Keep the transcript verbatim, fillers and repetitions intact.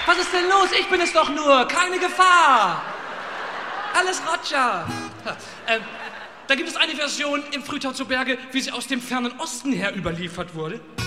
Was ist denn los? Ich bin es doch nur. Keine Gefahr. Alles Roger. Ähm, da gibt es eine Version im Frühtau zu Berge, wie sie aus dem fernen Osten her überliefert wurde.